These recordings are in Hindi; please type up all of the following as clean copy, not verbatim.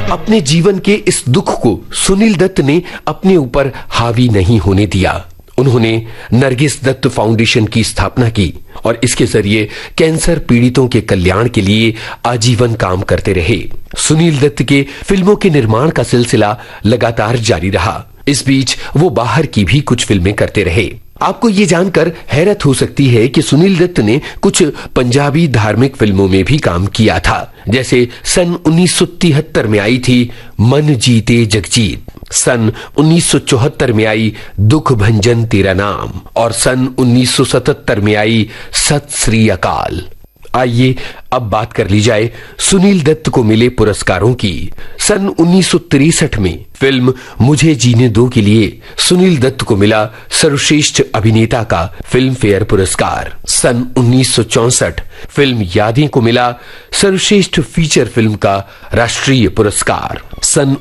अपने जीवन के इस दुख को सुनील दत्त ने अपने ऊपर हावी नहीं होने दिया। उन्होंने नरगिस दत्त फाउंडेशन की स्थापना की और इसके जरिए कैंसर पीड़ितों के कल्याण के लिए आजीवन काम करते रहे। सुनील दत्त के फिल्मों के निर्माण का सिलसिला लगातार जारी रहा। इस बीच वो बाहर की भी कुछ फिल्में करते रहे। आपको ये जानकर हैरत हो सकती है कि सुनील दत्त ने कुछ पंजाबी धार्मिक फिल्मों में भी काम किया था, जैसे सन 1973 में आई थी मन जीते जगजीत, सन 1974 में आई दुख भंजन तेरा नाम और सन 1977 में आई सत श्री अकाल। आइए अब बात कर ली जाए सुनील दत्त को मिले पुरस्कारों की। सन 1963 में फिल्म मुझे जीने दो के लिए सुनील दत्त को मिला सर्वश्रेष्ठ अभिनेता का फिल्म फेयर पुरस्कार। सन 1964 फिल्म यादें को मिला सर्वश्रेष्ठ फीचर फिल्म का राष्ट्रीय पुरस्कार। सन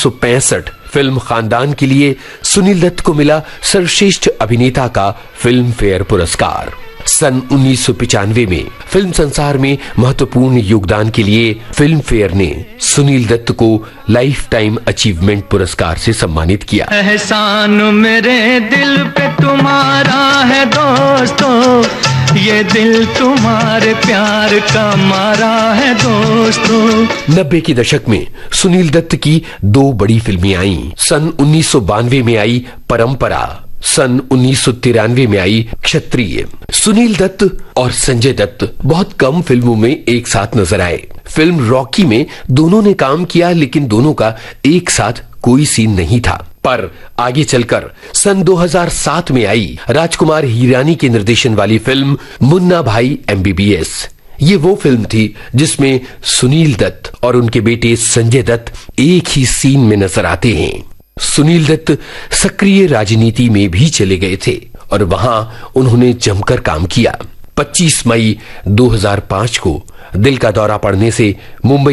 1965 फिल्म खानदान के लिए सुनील दत्त को मिला सर्वश्रेष्ठ अभिनेता का फिल्म फेयर पुरस्कार। सन 1995 में फिल्म संसार में महत्वपूर्ण योगदान के लिए फिल्म फेयर ने सुनील दत्त को लाइफ टाइम अचीवमेंट पुरस्कार से सम्मानित किया। एहसान मेरे दिल पे तुम्हारा है दोस्तों, ये दिल तुम्हारे प्यार का मारा है दोस्तों। 90 के दशक में सुनील दत्त की दो बड़ी फिल्में आईं। सन 1992 में आई परंपरा, सन 1993 में आई क्षत्रिय। सुनील दत्त और संजय दत्त बहुत कम फिल्मों में एक साथ नजर आए। फिल्म रॉकी में दोनों ने काम किया, लेकिन दोनों का एक साथ कोई सीन नहीं था। पर आगे चलकर सन 2007 में आई राजकुमार हिरानी के निर्देशन वाली फिल्म मुन्ना भाई MBBS। ये वो फिल्म थी जिसमें सुनील दत्त और उनके बेटे संजय दत्त एक ही सीन में नजर आते हैं। सुनील दत्त सक्रिय राजनीति में भी चले गए थे और वहां उन्होंने जमकर काम किया। 25 मई 2005 को दिल का दौरा पड़ने से मुंबई